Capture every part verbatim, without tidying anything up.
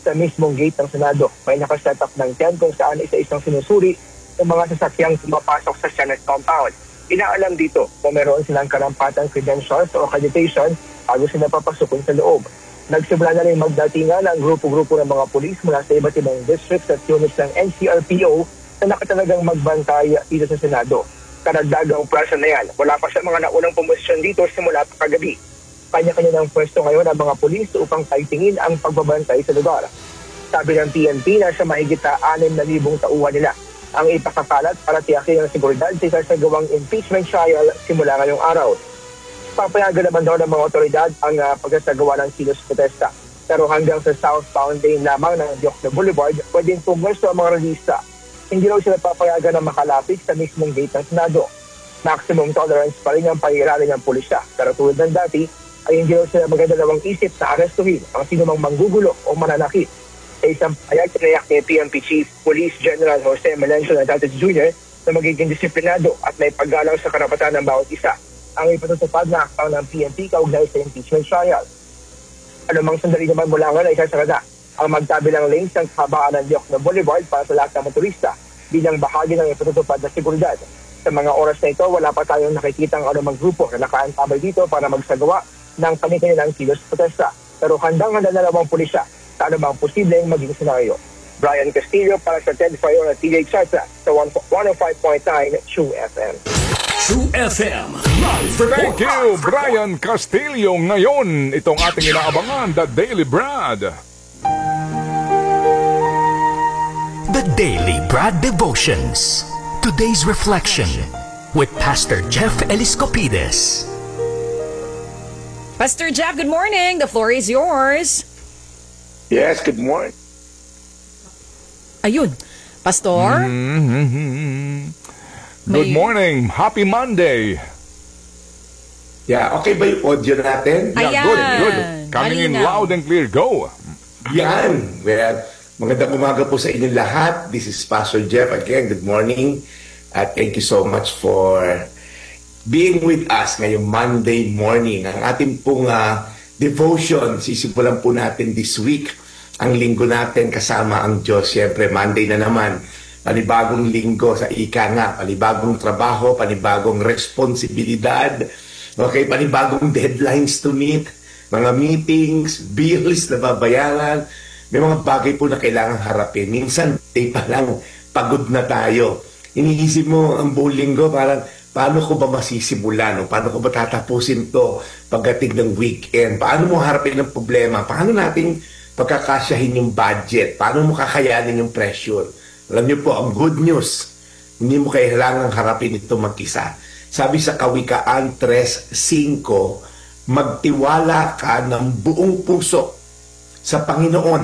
sa mismong gate ng Senado. May nakaset up ng tent kung saan isa-isang sinusuri ng mga sasakyang pumapasok sa Senate compound. Inaalam dito kung meron silang karampatang credentials o accreditation bago sila papasukin sa loob. Nagsimula na rin magdatingan ang grupo-grupo ng mga pulis mula sa iba't ibang districts at units ng N C R P O na nakatalagang magbantay dito sa Senado. Karagdagang pwersa na yan, wala pa sa mga naunang pumosisyon dito simula pa kagabi. Kanya-kanya ng pwesto ngayon ang mga pulis upang taitingin ang pagbabantay sa lugar. Sabi ng P N P na sa mahigit na anim na libong tauhan nila ang ipakakalat para tiyakin ang seguridad sa isasagawang impeachment trial simula ngayong araw. Papayagan naman daw ng mga otoridad ang uh, pagsasagawa ng kilos protesta. Pero hanggang sa southbound lane lamang ng Diokno Boulevard, pwedeng pumwesto ang mga relista. Hindi raw sila papayagan na makalapit sa mismong gate ng Senado. Maximum tolerance pa rin ang pag-iirali ng pulisya. Pero tulad ng dati, ay hindi raw sila magdadalawang isip na arestuhin ang sinumang manggugulo o mananakit. Sa isang payag, tinayak ni P N P Chief Police General Jose Melencio Natantes Junior na magiging disiplinado at may paggalang sa karapatan ng bawat isa ang ipatutupad na aktaw ng P N P kaugnay sa impeachment trial. Anumang sandali naman mula nga na isasagada ang magkabilang lanes ng kahabaan ng Diokno Boulevard para sa lahat ng motorista bilang bahagi ng ipatutupad na seguridad. Sa mga oras na ito, wala pa tayong nakikitang anumang grupo na nakaantabay dito para magsagawa ng kanilang kilos protesta. Pero handang-handa na lamang pulisya sa anumang posibleng maging senaryo. Brian Castillo para sa Ted Fayor at T J Chatra sa one oh five point nine True F M. True F M Live Report. Thank you, Brian Castillo. Ngayon, itong ating inaabangan, The Daily Brad. The Daily Brad Devotions. Today's reflection with Pastor Jeff Eliscopides. Pastor Jeff, good morning. The floor is yours. Yes, good morning. Ayun. Pastor? Mm-hmm. Good May- morning. Happy Monday. Yeah, okay ba yung audio natin? Ayan. Good, good. Coming in Malinaw. loud and clear. Go. Yan. Well, magandang umaga po sa inyong lahat. This is Pastor Jeff again. Good morning. At thank you so much for being with us ngayong Monday morning. Ang ating pong uh, devotion, sisimulan po natin this week. Ang linggo natin kasama ang Diyos. Siyempre, Monday na naman. Panibagong linggo sa ika nga. Panibagong trabaho, panibagong responsibilidad. Okay, panibagong deadlines to meet. Mga meetings, bills na babayaran. May mga bagay po na kailangan harapin. Minsan, day pa lang, pagod na tayo. Iniisip mo ang buong linggo, parang, paano ko ba masisimulan? O paano ko ba tatapusin to pagdating ng weekend? Paano mo harapin ang problema? Paano natin pagkakasyahin yung budget? Paano mo kakayanin yung pressure? Alam niyo po, ang good news, hindi mo kailangang harapin ito mag-isa. Sabi sa Kawikaan three five, magtiwala ka ng buong puso sa Panginoon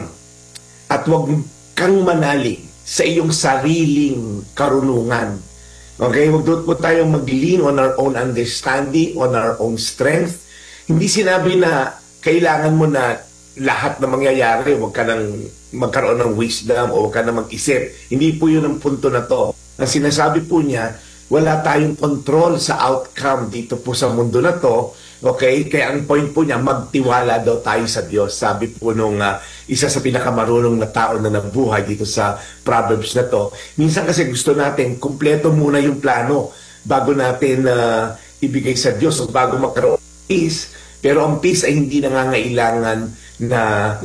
at huwag kang manalig sa iyong sariling karunungan. Okay, huwag doon po tayong mag-lean on our own understanding, on our own strength. Hindi sinabi na kailangan mo na lahat na mangyayari, huwag ka nang magkaroon ng wisdom o huwag ka nang mag-isip. Hindi po yun ang punto na to. Ang sinasabi po niya, wala tayong control sa outcome dito po sa mundo na to. Okay? Kaya ang point po niya, magtiwala daw tayo sa Diyos. Sabi po nung uh, isa sa pinakamarunong na tao na nabuhay dito sa Proverbs na to. Minsan kasi gusto natin, kumpleto muna yung plano bago natin uh, ibigay sa Diyos o bago magkaroon ng peace. Pero ang peace ay hindi nangangailangan na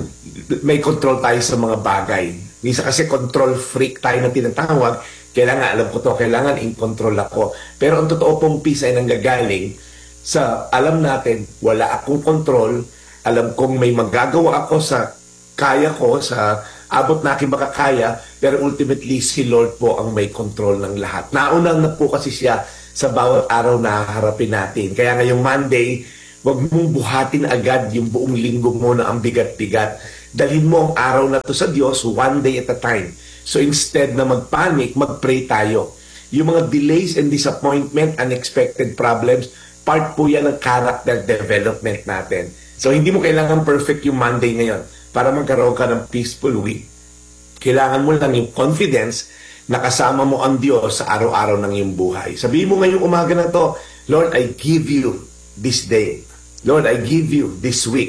may control tayo sa mga bagay. Minsan kasi control freak tayo na tinatawag. Kailangan, alam ko to, kailangan in control ako. Pero ang totoo pong peace ay nanggagaling sa alam natin, wala akong control, alam kong may magagawa ako sa kaya ko, sa abot na aking makakaya, pero ultimately si Lord po ang may control ng lahat. Naunang na po kasi siya sa bawat araw na harapin natin. Kaya ngayong Monday, wag mong buhatin agad yung buong linggo mo na ang bigat-bigat. Dalhin mo ang araw na to sa Diyos one day at a time. So instead na mag-panic, mag-pray tayo. Yung mga delays and disappointment, unexpected problems, part po yan ng character development natin. So hindi mo kailangan perfect yung Monday ngayon para magkaroon ka ng peaceful week. Kailangan mo lang yung confidence na kasama mo ang Diyos sa araw-araw ng iyong buhay. Sabihin mo ngayong umaga na to, Lord, I give you this day. Lord, I give you this week.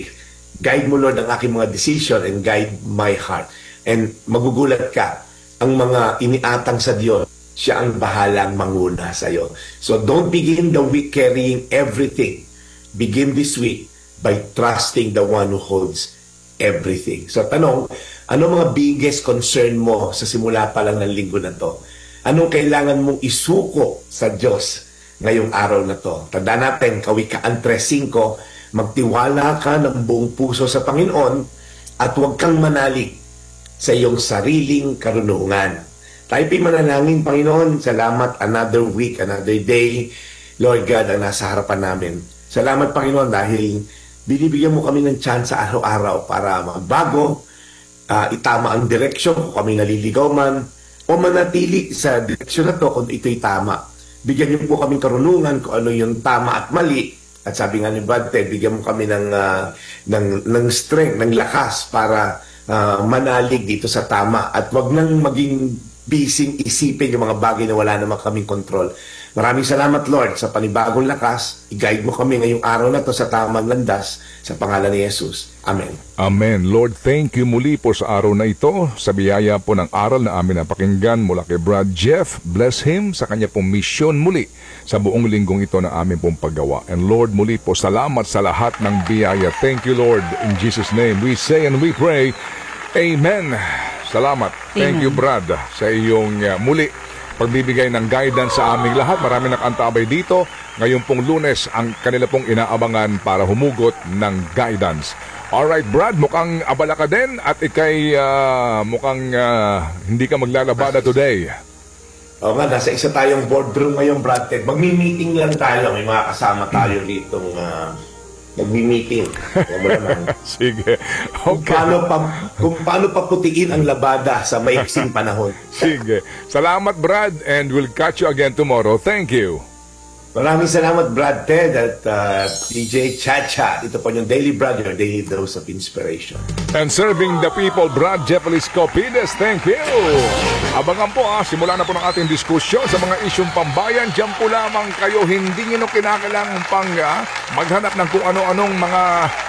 Guide mo, Lord, ang aking mga decision and guide my heart. And magugulat ka, ang mga iniatang sa Diyos, siya ang bahalang manguna sa iyo. So don't begin the week carrying everything. Begin this week by trusting the one who holds everything. So tanong, ano mga biggest concern mo sa simula pa lang ng linggo na to? Anong kailangan mong isuko sa Diyos ngayong araw na to? Tandaan natin, Kawikaan three five, magtiwala ka ng buong puso sa Panginoon at huwag kang manalig sa iyong sariling karunungan. Tayo po'y manalangin, Panginoon. Salamat, another week, another day. Lord God, ang nasa harapan namin. Salamat, Panginoon, dahil binibigyan mo kami ng chance sa araw-araw para magbago, uh, itama ang direksyon kung kami naliligaw man, o manatili sa direksyon na to kung ito'y tama. Bigyan niyo po kaming karunungan kung ano yung tama at mali. At sabi nga ni Brad Ted, bigyan mo kami ng, uh, ng, ng strength, ng lakas para uh, manalig dito sa tama. At wag nang maging busy isipin yung mga bagay na wala naman kaming control. Maraming salamat, Lord, sa panibagong lakas. I-guide mo kami ngayong araw na to sa tamang landas sa pangalan ni Jesus. Amen. Amen. Lord, thank you muli po sa araw na ito, sa biyaya po ng aral na amin napakinggan mula kay Brad Jeff. Bless him sa kanya pong misyon muli sa buong linggong ito na amin pong paggawa. And Lord, muli po salamat sa lahat ng biyaya. Thank you, Lord. In Jesus' name we say and we pray, Amen. Salamat. Thank you, Brad, sa iyong uh, muli pagbibigay ng guidance sa aming lahat. Marami nakantabay dito. Ngayon pong Lunes, ang kanila pong inaabangan para humugot ng guidance. Alright, Brad, mukhang abala ka din at ikay uh, mukhang uh, hindi ka maglalabada today. Oo nga, nasa isa tayong boardroom ngayon, Brad Ted. Magmi-meeting lang tayo. May mga kasama tayo dito. Uh, magmi-meeting. Huwag mo naman. Sige. Kung Okay. paano, pa, kung paano paputiin ang labada sa maiksing panahon. Sige. Salamat, Brad, and we'll catch you again tomorrow. Thank you. Maraming salamat, Brad Ted at uh, D J Chacha. Ito po yung Daily Brad, your daily dose of inspiration. And serving the people, Brad Jeff Eliscopides, thank you. Abangan po ah, simula na po ng ating diskusyon sa mga isyong pambayan. Diyan po lamang kayo, hindi nyo kinakailangan pang ah, maghanap ng kung ano-anong mga,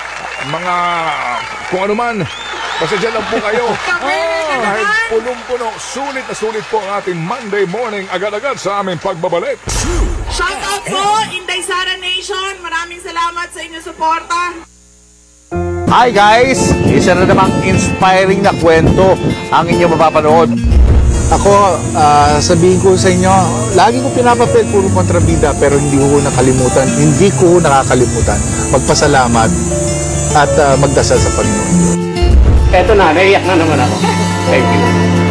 mga, kung ano man. Basta dyan lang po kayo. Ah, dahil punong-puno, sulit na sulit po ang ating Monday morning, agad-agad sa aming pagbabalik. Shout out po, Inday Sara Nation. Maraming salamat sa inyong suporta. Hi guys! Isa na namang inspiring na kwento ang inyong mapapanood. Ako, ah, sabihin ko sa inyo, lagi ko pinapapel puro kontrabida pero hindi ko nakalimutan, hindi ko nakakalimutan magpasalamat at ah, magdasal sa Panginoon. Eto na, naiyak na naman ako. Thank you.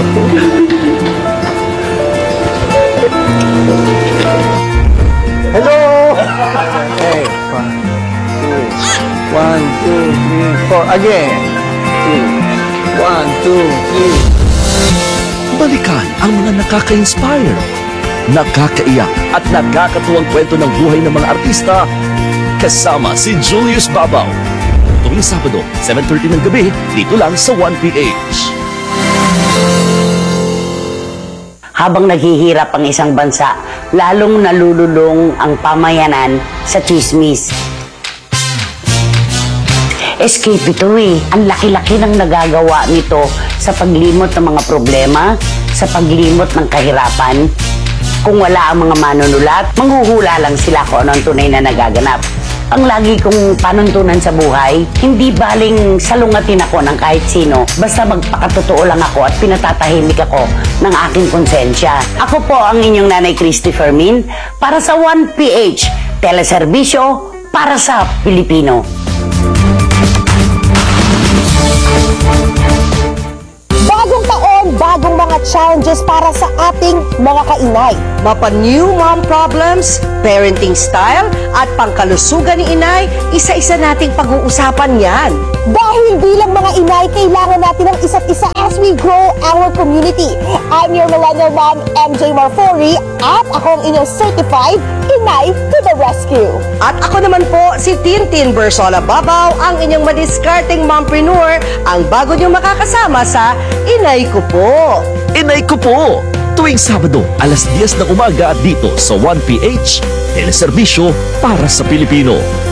Hello! Hey, one, two, one, two, three, four. Again. Two, one, two, three. Balikan ang mga nakaka-inspire, nakakaiyak at nakakatuwang kwento ng buhay ng mga artista kasama si Julius Babaw. Tuwing Sabado, seven thirty ng gabi, dito lang sa one P H. Habang naghihirap ang isang bansa, lalong nalululong ang pamayanan sa chismis. Escape ito eh. Ang laki-laki ng nagagawa nito sa paglimot ng mga problema, sa paglimot ng kahirapan. Kung wala ang mga manunulat, manghuhula lang sila kung ano ang tunay na nagaganap. Ang lagi kong panuntunan sa buhay, hindi baling salungatin ako ng kahit sino, basta magpakatotoo lang ako at pinatatahimik ako ng aking konsensya. Ako po ang inyong Nanay Christy Fermin para sa one P H, teleserbisyo para sa Pilipino. Bagong taon, bagong mga challenges para sa ating mga kainay. Mapa new mom problems, parenting style, at pangkalusugan ni inay, isa-isa nating pag-uusapan yan. Dahil bilang mga inay, kailangan natin ng isa't isa as we grow our community. I'm your millennial mom, M J Marfori, at ako ang inyong certified Inay to the Rescue. At ako naman po, si Tintin Bersola Babaw, ang inyong madiskarting mompreneur, ang bago niyong makakasama sa Inay Ko Po. Inay Ko Po! Tuwing Sabado, alas diyes ng umaga dito sa one P H, teleserbisyo para sa Pilipino.